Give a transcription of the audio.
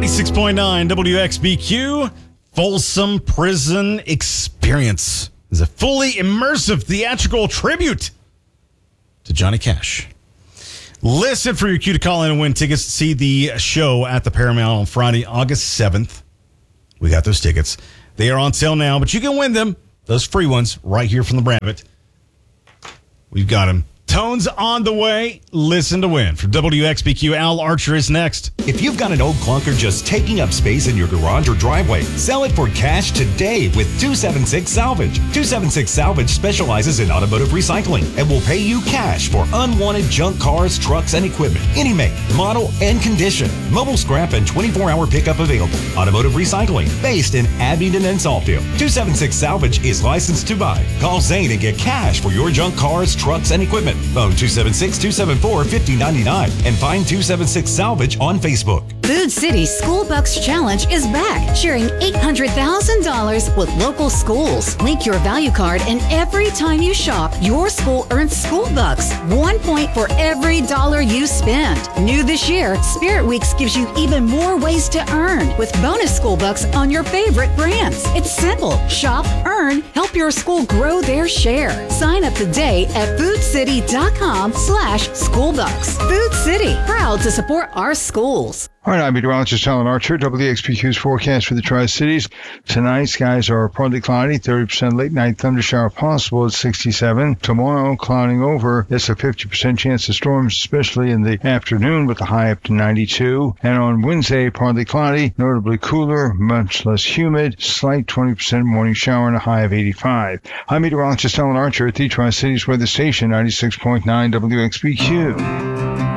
96.9 WXBQ, Folsom Prison Experience is a fully immersive theatrical tribute to Johnny Cash. Listen for your cue to call in and win tickets to see the show at the Paramount on Friday, August 7th. We got those tickets. They are on sale now, but you can win them, those free ones, right here from the Brambit. We've got them. Tones on the way. Listen to win. From WXBQ, Al Archer is next. If you've got an old clunker just taking up space in your garage or driveway, sell it for cash today with 276 Salvage. 276 Salvage specializes in automotive recycling and will pay you cash for unwanted junk cars, trucks, and equipment. Any make, model, and condition. Mobile scrap and 24-hour pickup available. Automotive recycling based in Abingdon and Saltville. 276 Salvage is licensed to buy. Call Zane and get cash for your junk cars, trucks, and equipment. Phone 276-274-5099 and find 276 Salvage on Facebook. Food City School Bucks Challenge is back, sharing $800,000 with local schools. Link your value card, and every time you shop, your school earns school bucks. 1 point for every dollar you spend. New this year, Spirit Weeks gives you even more ways to earn with bonus school bucks on your favorite brands. It's simple. Shop, earn, help your school grow their share. Sign up today at foodcity.com/schoolbucks. Food City, proud to support our schools. All right, I'm meteorologist Alan Archer, WXBQ's forecast for the Tri-Cities. Tonight, skies are partly cloudy, 30% late-night thundershower possible at 67. Tomorrow, clouding over. There's a 50% chance of storms, especially in the afternoon, with a high up to 92. And on Wednesday, partly cloudy, notably cooler, much less humid, slight 20% morning shower and a high of 85. I'm meteorologist Alan Archer at the Tri-Cities Weather Station, 96.9 WXBQ.